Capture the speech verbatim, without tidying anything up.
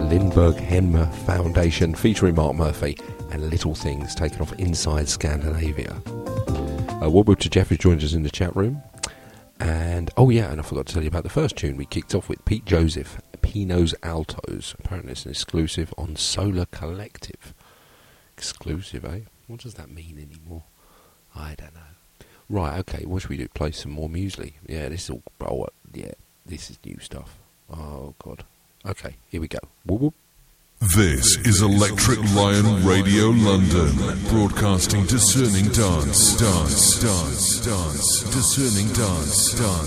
Lindbergh Hem Foundation featuring Mark Murphy and Little Things taken off Inside Scandinavia. Uh, Woodward to Jeff, who joined us in the chat room. And, oh yeah, and I forgot to tell you about the first tune. We kicked off with Pete Joseph, Pinos Altos. Apparently it's an exclusive on Solar Collective. Exclusive, eh? What does that mean anymore? I don't know. Right, okay, what should we do? Play some more muesli. Yeah, this is all, oh, yeah, this is new stuff. Oh, God. Okay, here we go. Whoop, whoop. This is Electric Lion Radio London, broadcasting discerning dance, dance, dance, dance, discerning dance, dance.